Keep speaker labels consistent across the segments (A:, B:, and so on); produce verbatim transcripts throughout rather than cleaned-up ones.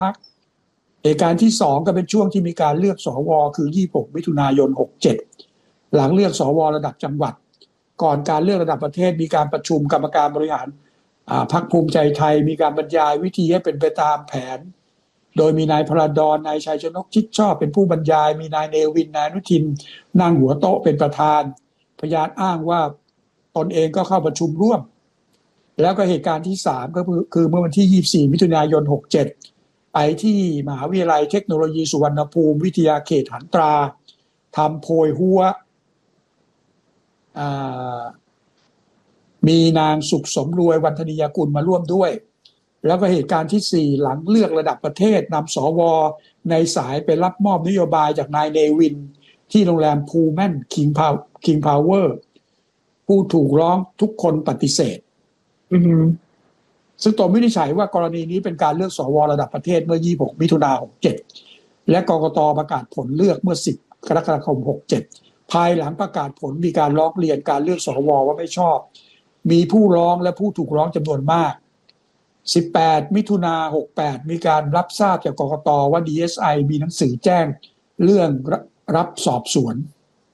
A: พรรคเหตุการณ์ที่สองก็เป็นช่วงที่มีการเลือกสวคือยี่สิบหกมิถุนายนหกสิบเจ็ดหลังเลือกสวระดับจังหวัดก่อนการเลือกระดับประเทศมีการประชุมกรรมการบริหารพรรคภูมิใจไทยมีการบรรยายวิธีให้เป็นไปตามแผนโดยมีนายพลดรนายชัยชนกชิดชอบเป็นผู้บรรยายมีนายเนวินนายอนุทินนั่งหัวโต๊ะเป็นประธานพยานอ้างว่าตนเองก็เข้าประชุมร่วมแล้วก็เหตุการณ์ที่สามก็คือเมื่อวันที่ยี่สิบสี่มิถุนายนหกสิบเจ็ดไปที่มหาวิทยาลัยเทคโนโลยีสุวรรณภูมิวิทยาเขตหันตราทำโพยหัวมีนางสุขสมรวยวันธนียกุลมาร่วมด้วยแล้วก็เหตุการณ์ที่สี่หลังเลือกระดับประเทศนำสวในสายไปรับมอบนโยบายจากนายเนวินที่โรงแรมพูแมนคิงพาวคิงพาวเวอร์ผู้ถูกร้องทุกคนปฏิเสธซึ่งตนวินิจฉัยว่ากรณีนี้เป็นการเลือกสวระดับประเทศเมื่อยี่สิบหกมิถุนายนหกสิบเจ็ดและกกตประกาศผลเลือกเมื่อสิบกรกฎาคมหกสิบเจ็ดภายหลังประกาศผลมีการร้องเรียนการเลือกสวว่าไม่ชอบมีผู้ร้องและผู้ถูกร้องจำนวนมากสิบแปดมิถุนายนหกสิบแปดมีการรับทราบจากกกตว่า ดี เอส ไอ มีหนังสือแจ้งเรื่องรับสอบสวน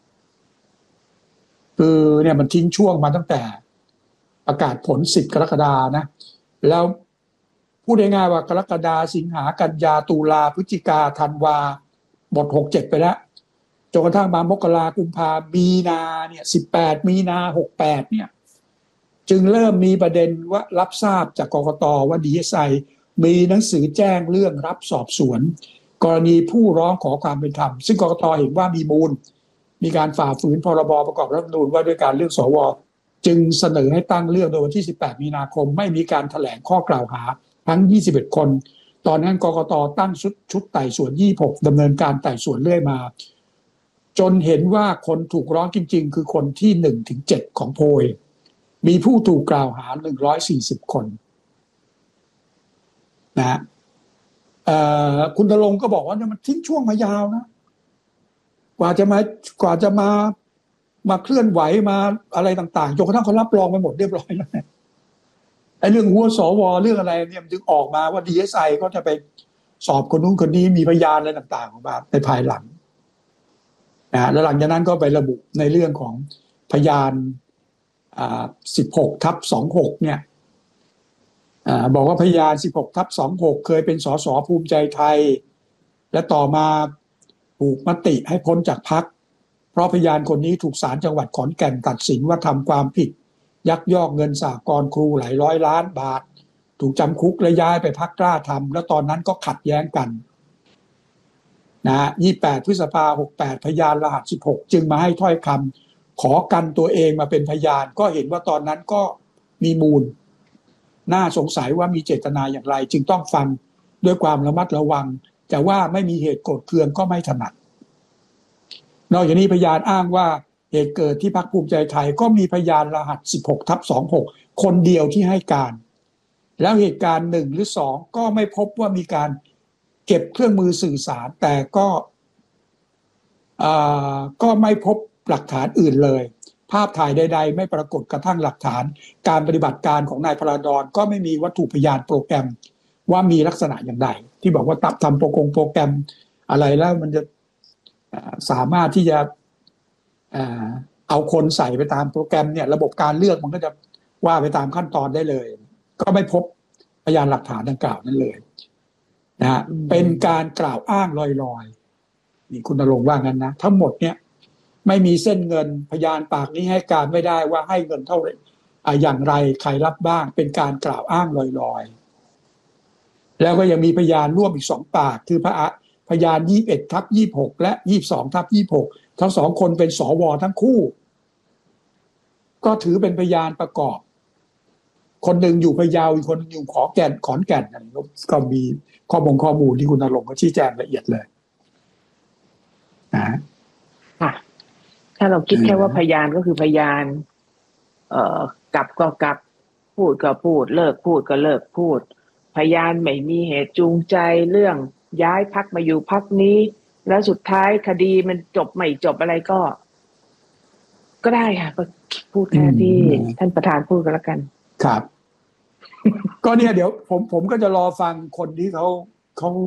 A: คือเนี่ยมันทิ้งช่วงมาตั้งแต่ประกาศผลสิบกรกฎาคมนะแล้วพูดง่ายๆว่ากรกฎาคมสิงหากันยาตุลาพฤศจิกาธันวาหมดหกสิบเจ็ดไปแล้วจนกระทั่งมามกรากุมภามีนาเนี่ยสิบแปดมีนาหกสิบแปดเนี่ยจึงเริ่มมีประเด็นว่ารับทราบจากกกตว่า ดี เอส ไอ มีหนังสือแจ้งเรื่องรับสอบสวนกรณีผู้ร้องขอความเป็นธรรมซึ่งกกตเห็นว่ามีมูลมีการฝ่าฝืนพรบประกอบรัฐธรรมนูญว่าด้วยการเลือกสวจึงเสนอให้ตั้งเรื่องโดยวันที่สิบแปดมีนาคมไม่มีการแถลงข้อกล่าวหาทั้งยี่สิบเอ็ดคนตอนนั้นกกตตั้งชุดชุดไต่สวนยี่สิบหกดำเนินการไต่สวนเรื่อยมาจนเห็นว่าคนถูกร้องจริงๆคือคนที่หนึ่งถึงเจ็ดของโพยมีผู้ถูกกล่าวหาหนึ่งร้อยสี่สิบคนนะคุณณรงค์ก็บอกว่ามันทิ้งช่วงมายาวนะกว่าจะมากว่าจะมามาเคลื่อนไหวมาอะไรต่างๆจนกระทั่งเขารับรองไปหมดเรียบร้อยแล้วไอ้เรื่องหัวสวเรื่องอะไรเนี่ยมันจึงออกมาว่า ดี เอส ไอ ก็จะไปสอบคนนู้นคนนี้มีพยานอะไรต่างๆออกมาในภายหลังนะแล้วหลังจากนั้นก็ไประบุในเรื่องของพยานสิบหกทับสองหกเนี่ยบอกว่าพยานสิบหกทับสองหกเคยเป็นสสภูมิใจไทยและต่อมาถูกมติให้พ้นจากพรรคเพราะพยานคนนี้ถูกศาลจังหวัดขอนแก่นตัดสินว่าทำความผิดยักยอกเงินสหกรณ์ครูหลายร้อยล้านบาทถูกจำคุกและย้ายไปพรรคกล้าทำแล้วตอนนั้นก็ขัดแย้งกันนะยี่สิบแปดพฤษภาคมหกสิบแปดพยานรหัสสิบหกจึงมาให้ถ้อยคำขอกันตัวเองมาเป็นพยานก็เห็นว่าตอนนั้นก็มีมูลน่าสงสัยว่ามีเจตนาอย่างไรจึงต้องฟังด้วยความระมัดระวังแต่ว่าไม่มีเหตุโกรธเคืองก็ไม่ถนัดนอกจากนี้พยานอ้างว่าเหตุเกิดที่พรรคภูมิใจไทยก็มีพยานรหัสสิบหกทับสองหกคนเดียวที่ให้การแล้วเหตุการณ์หนึ่งหรือสองก็ไม่พบว่ามีการเก็บเครื่องมือสื่อสารแต่ก็ก็ไม่พบหลักฐานอื่นเลยภาพถ่ายใดๆไม่ปรากฏกระทั่งหลักฐานการปฏิบัติการของนายพลดรก็ไม่มีวัตถุพยานโปรแกรมว่ามีลักษณะอย่างไรที่บอกว่าตับทำโปรกงโปรแกรมอะไรแล้วมันจะสามารถที่จะเอาคนใส่ไปตามโปรแกรมเนี่ยระบบการเลือกมันก็จะว่าไปตามขั้นตอนได้เลยก็ไม่พบพยานหลักฐานดังกล่าวนั้นเลยนะเป็นการกล่าวอ้างลอยๆนี่คุณณรงค์ว่างั้นนะทั้งหมดเนี่ยไม่มีเส้นเงินพยานปากนี้ให้การไม่ได้ว่าให้เงินเท่าไหร่อย่างไรใครรับบ้างเป็นการกล่าวอ้างลอยๆแล้วก็ยังมีพยานร่วมอีกสองปากคือพระพยานยี่สิบเอ็ดทับยี่สิบหกและยี่สิบสองทับยี่สิบหกทั้งสองคนเป็นสวทั้งคู่ก็ถือเป็นพยานประกอบคนหนึ่งอยู่พะเยาอีกคนอยู่ขอนแก่นขอนแก่นอะไรก็มีข้อมูลข้อมูลที่คุณณรงค์ก็ชี้แจงละเอียดเลยนะ
B: ค่ะถ้าเราคิดแค่ว่าพยานก็คือพยานเอ่อกลับก็กลับพูดก็พูดเลิกพูดก็เลิกพูดพยานไม่มีเหตุจูงใจเรื่องย้ายพรรคมาอยู่พรรคนี้แล้วสุดท้ายคดีมันจบไม่จบอะไรก็ก็ได้ค่ะก็พูดแค่ที่ท่านประธานพูดก็แล้วกัน
A: ครับ ก็เนี่ยเดี๋ยวผมผมก็จะรอฟังคนที่เขาเขา